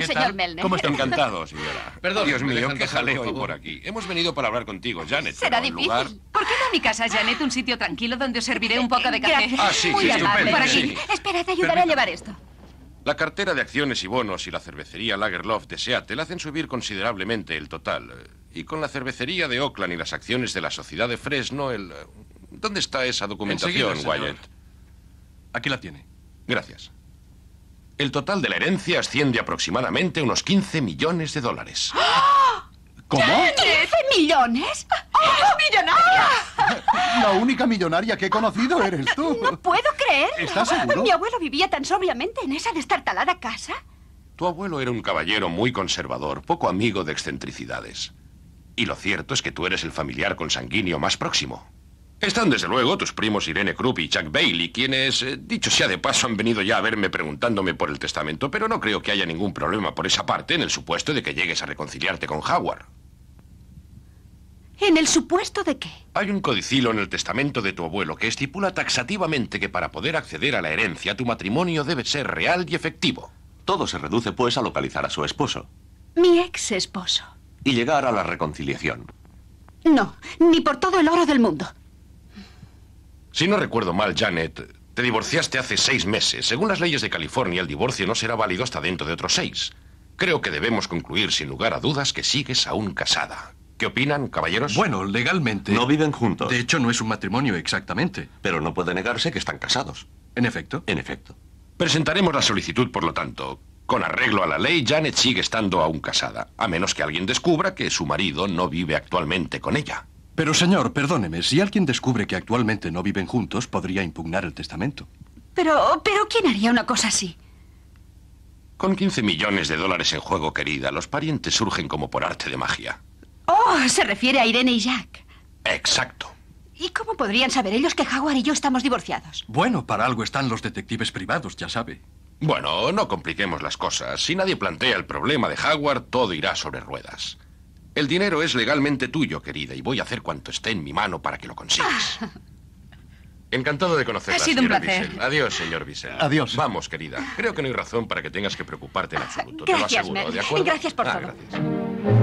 señor Melner. ¿Cómo está? Encantado, señora. Perdón, Dios ¿me mío, dejan qué pasar, jaleo por hay favor? por aquí. Hemos venido para hablar contigo, Janet. Será pero en difícil. lugar- ¿Por qué no a mi casa, Janet? Un sitio tranquilo donde os serviré un poco de café. Gracias. Ah, sí, Muy sí, amable. estupendo, Por aquí. sí. Espera, te ayudaré a llevar esto. La cartera de acciones y bonos y la cervecería Lagerlof de Seattle hacen subir considerablemente el total. Y con la cervecería de Oakland y las acciones de la sociedad de Fresno, ¿Dónde está esa documentación, Enseguida, señor. Wyatt? Aquí la tiene. Gracias. El total de la herencia asciende aproximadamente a unos 15 millones de dólares. ¿Cómo? ¿15 millones? ¡Oh, millonaria! La única millonaria que he conocido eres tú. No puedo creerlo. ¿Estás seguro? ¿Mi abuelo vivía tan sobriamente en esa destartalada casa? Tu abuelo era un caballero muy conservador, poco amigo de excentricidades. Y lo cierto es que tú eres el familiar consanguíneo más próximo. Están, desde luego, tus primos Irene Krupp y Chuck Bailey, quienes, dicho sea de paso, han venido ya a verme preguntándome por el testamento, pero no creo que haya ningún problema por esa parte en el supuesto de que llegues a reconciliarte con Howard. ¿En el supuesto de qué? Hay un codicilo en el testamento de tu abuelo que estipula taxativamente que para poder acceder a la herencia tu matrimonio debe ser real y efectivo. Todo se reduce, pues, a localizar a su esposo Mi ex esposo. y llegar a la reconciliación. No, ni por todo el oro del mundo. Si no recuerdo mal, Janet, te divorciaste hace 6 meses. Según las leyes de California, el divorcio no será válido hasta dentro de otros 6. Creo que debemos concluir sin lugar a dudas que sigues aún casada. ¿Qué opinan, caballeros? Bueno, legalmente... No viven juntos, De hecho, no es un matrimonio exactamente. pero no puede negarse que están casados. En efecto. En efecto. Presentaremos la solicitud, por lo tanto. Con arreglo a la ley, Janet sigue estando aún casada, a menos que alguien descubra que su marido no vive actualmente con ella. Pero, señor, perdóneme, si alguien descubre que actualmente no viven juntos, podría impugnar el testamento. Pero, ¿quién haría una cosa así? Con 15 millones de dólares en juego, querida, los parientes surgen como por arte de magia. Oh, se refiere a Irene y Jack. Exacto. ¿Y cómo podrían saber ellos que Howard y yo estamos divorciados? Bueno, para algo están los detectives privados, ya sabe. Bueno, no compliquemos las cosas. Si nadie plantea el problema de Howard, todo irá sobre ruedas. El dinero es legalmente tuyo, querida, y voy a hacer cuanto esté en mi mano para que lo consigas. Encantado de conocerla, Ha sido un señora placer. Wiesel. Adiós, señor Wiesel. Adiós. Vamos, querida. Creo que no hay razón para que tengas que preocuparte en absoluto. Te lo Gracias, aseguro, Mel. ¿de acuerdo? Gracias por todo. Gracias.